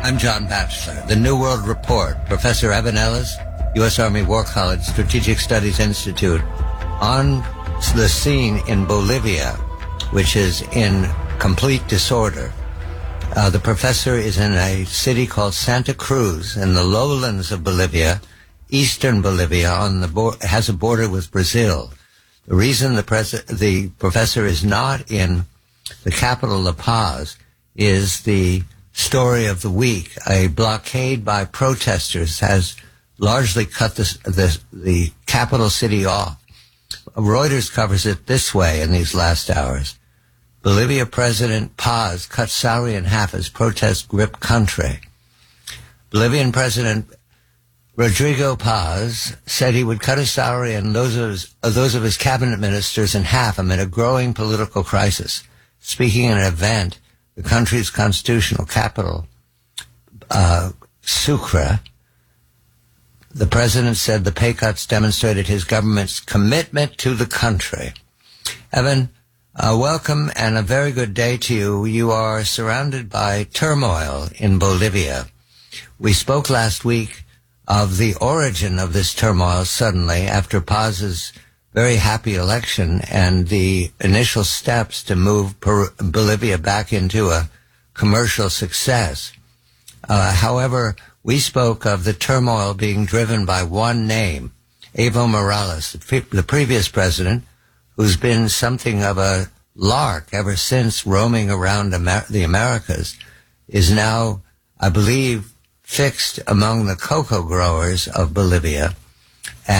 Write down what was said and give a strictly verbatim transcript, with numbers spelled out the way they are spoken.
I'm John Batchelor. The New World Report, Professor Evan Ellis, U S Army War College Strategic Studies Institute, on the scene in Bolivia, which is in complete disorder. Uh, the professor is in a city called Santa Cruz in the lowlands of Bolivia, eastern Bolivia, on the bo- has a border with Brazil. The reason the, pres- the professor is not in the capital, La Paz, is the story of the week. A blockade by protesters has largely cut the, the, the capital city off. Reuters covers it this way in these last hours. Bolivia President Paz cut salary in half as protests grip country. Bolivian President Rodrigo Paz said he would cut his salary and those of his, uh, those of his cabinet ministers in half amid a growing political crisis. Speaking at an event, the country's constitutional capital, uh, Sucre, the president said the pay cuts demonstrated his government's commitment to the country. Evan, Uh, welcome and a very good day to you. You are surrounded by turmoil in Bolivia. We spoke last week of the origin of this turmoil suddenly after Paz's very happy election and the initial steps to move per- Bolivia back into a commercial success. Uh, however, we spoke of the turmoil being driven by one name, Evo Morales, the, pre- the previous president, who's been something of a lark ever since roaming around Amer- the Americas, is now, I believe, fixed among the cocoa growers of Bolivia.